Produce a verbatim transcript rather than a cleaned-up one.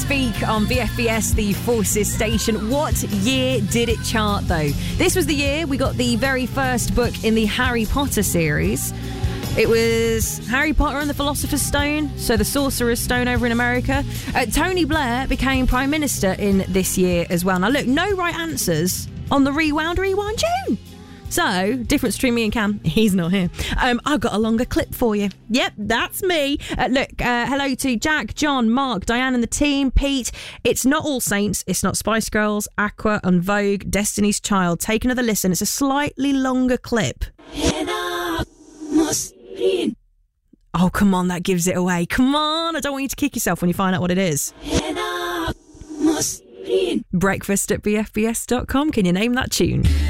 Speak on V F B S, the Forces station. What year did it chart, though? This was the year we got the very first book in the Harry Potter series. It was Harry Potter and the Philosopher's Stone, so the Sorcerer's Stone over in America. Uh, Tony Blair became Prime Minister in this year as well. Now, look, no right answers on the Rewound Rewind June. So, difference between me and Cam, he's not here. Um, I've got a longer clip for you. Yep, that's me. Uh, look, uh, hello to Jack, John, Mark, Diane and the team, Pete. It's not All Saints, it's not Spice Girls, Aqua and Vogue, Destiny's Child. Take another listen. It's a slightly longer clip. Oh, come on, that gives it away. Come on, I don't want you to kick yourself when you find out what it is. Breakfast at B F B S dot com. Can you name that tune?